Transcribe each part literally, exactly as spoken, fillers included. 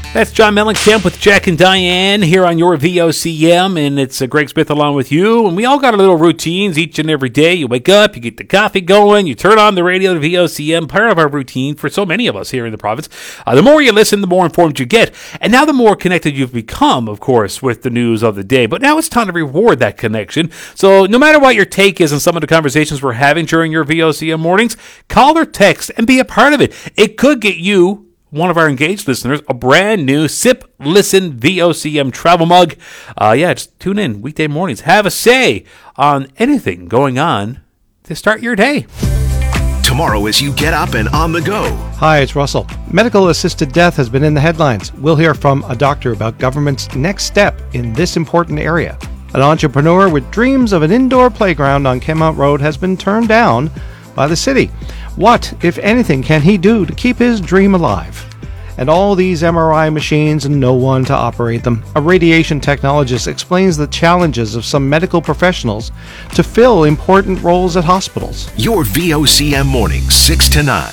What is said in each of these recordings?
That's John Mellencamp with Jack and Diane here on your V O C M, and it's uh, Greg Smith along with you, and we all got our little routines each and every day. You wake up, you get the coffee going, you turn on the radio to V O C M, part of our routine for so many of us here in the province. Uh, the more you listen, the more informed you get, and now the more connected you've become, of course, with the news of the day. But now it's time to reward that connection. So no matter what your take is on some of the conversations we're having during your V O C M mornings, call or text and be a part of it. It could get you, one of our engaged listeners, a brand new Sip Listen V O C M travel mug. Uh, yeah, just tune in weekday mornings. Have a say on anything going on to start your day. Tomorrow as you get up and on the go. Hi, it's Russell. Medical-assisted death has been in the headlines. We'll hear from a doctor about government's next step in this important area. An entrepreneur with dreams of an indoor playground on Kenmount Road has been turned down by the city. What, if anything, can he do to keep his dream alive? And all these M R I machines and no one to operate them. A radiation technologist explains the challenges of some medical professionals to fill important roles at hospitals. Your V O C M mornings, six to nine.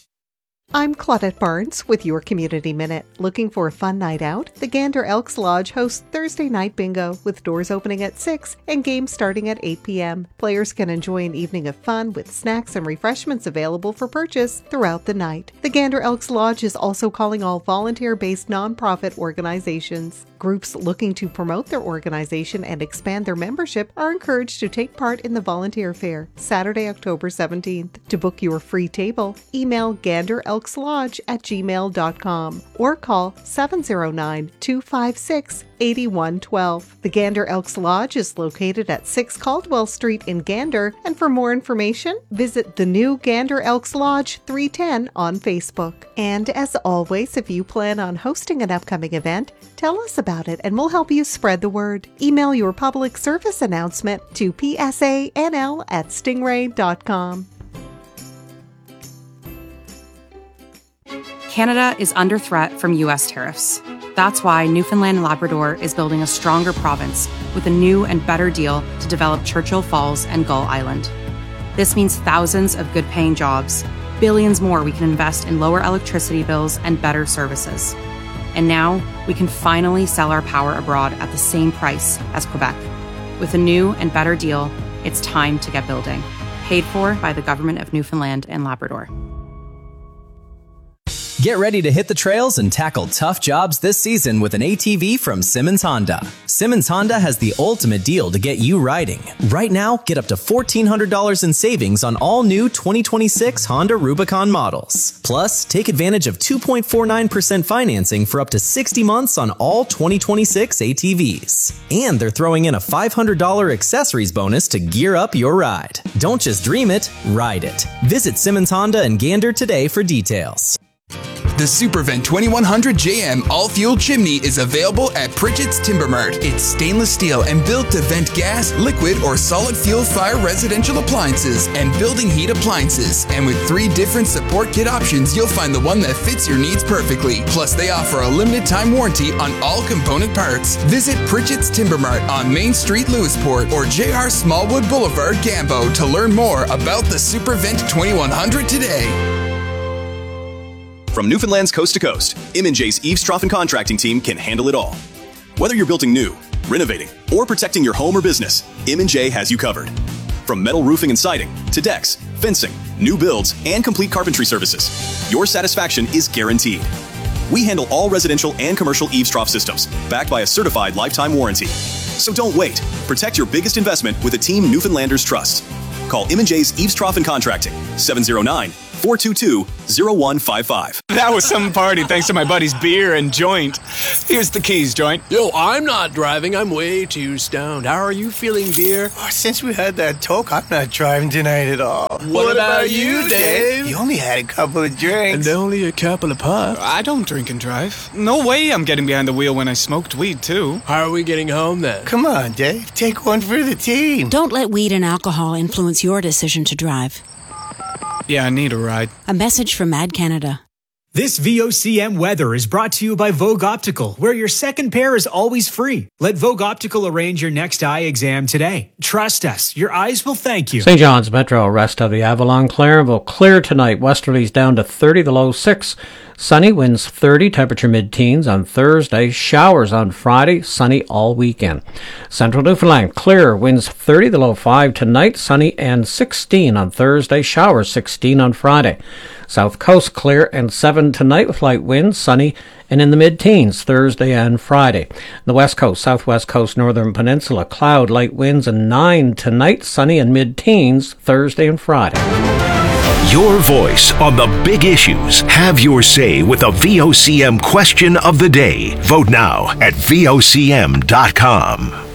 I'm Claudette Barnes with your Community Minute. Looking for a fun night out? The Gander Elks Lodge hosts Thursday Night Bingo with doors opening at six and games starting at eight p.m. Players can enjoy an evening of fun with snacks and refreshments available for purchase throughout the night. The Gander Elks Lodge is also calling all volunteer-based nonprofit organizations. Groups looking to promote their organization and expand their membership are encouraged to take part in the volunteer fair, Saturday, October seventeenth. To book your free table, email ganderelkslodge at gmail dot com or call seven oh nine, two five six, eight one one two. The Gander Elks Lodge is located at six Caldwell Street in Gander, and for more information, visit the new Gander Elks Lodge three ten on Facebook. And as always, if you plan on hosting an upcoming event, tell us about it and we'll help you spread the word. Email your public service announcement to p s a n l at stingray dot com. Canada is under threat from U S tariffs. That's why Newfoundland and Labrador is building a stronger province with a new and better deal to develop Churchill Falls and Gull Island. This means thousands of good-paying jobs, billions more we can invest in lower electricity bills and better services. And now we can finally sell our power abroad at the same price as Quebec. With a new and better deal, it's time to get building. Paid for by the Government of Newfoundland and Labrador. Get ready to hit the trails and tackle tough jobs this season with an A T V from Simmons Honda. Simmons Honda has the ultimate deal to get you riding. Right now, get up to fourteen hundred dollars in savings on all new twenty twenty-six Honda Rubicon models. Plus, take advantage of two point four nine percent financing for up to sixty months on all twenty twenty-six A T Vs. And they're throwing in a five hundred dollars accessories bonus to gear up your ride. Don't just dream it, ride it. Visit Simmons Honda in Gander today for details. The SuperVent twenty-one hundred J M all-fuel chimney is available at Pritchett's Timber Mart. It's stainless steel and built to vent gas, liquid, or solid fuel fire residential appliances and building heat appliances. And with three different support kit options, you'll find the one that fits your needs perfectly. Plus, they offer a limited time warranty on all component parts. Visit Pritchett's Timber Mart on Main Street, Lewisport, or J R Smallwood Boulevard, Gambo to learn more about the SuperVent twenty-one hundred today. From Newfoundland's coast to coast, M and J's Eaves Trough and Contracting team can handle it all. Whether you're building new, renovating, or protecting your home or business, M and J has you covered. From metal roofing and siding to decks, fencing, new builds, and complete carpentry services, your satisfaction is guaranteed. We handle all residential and commercial eaves trough systems, backed by a certified lifetime warranty. So don't wait. Protect your biggest investment with a team Newfoundlanders trust. Call M and J's Eaves Trough and Contracting, seven oh nine, four two two, oh one five five. That was some party thanks to my buddy's beer and joint. Here's the keys, joint. Yo, I'm not driving. I'm way too stoned. How are you feeling, beer? Oh, since we had that talk, I'm not driving tonight at all. What, what about you, Dave? You only had a couple of drinks. And only a couple of puffs. I don't drink and drive. No way I'm getting behind the wheel when I smoked weed, too. How are we getting home, then? Come on, Dave. Take one for the team. Don't let weed and alcohol influence your decision to drive. Yeah, I need a ride. A message from Mad Canada. This V O C M weather is brought to you by Vogue Optical, where your second pair is always free. Let Vogue Optical arrange your next eye exam today. Trust us, your eyes will thank you. Saint John's Metro, rest of the Avalon Claireville. Clear tonight. Westerlies down to thirty, the low six. Sunny, winds thirty, temperature mid-teens on Thursday. Showers on Friday, sunny all weekend. Central Newfoundland, clear, winds thirty, the low five tonight, sunny and sixteen on Thursday. Showers sixteen on Friday. South Coast, clear and seven tonight with light winds, sunny and in the mid-teens Thursday and Friday. The West Coast, Southwest Coast, Northern Peninsula, cloud, light winds, and nine tonight, sunny and mid-teens Thursday and Friday. Your voice on the big issues. Have your say with the V O C M question of the day. Vote now at V O C M dot com.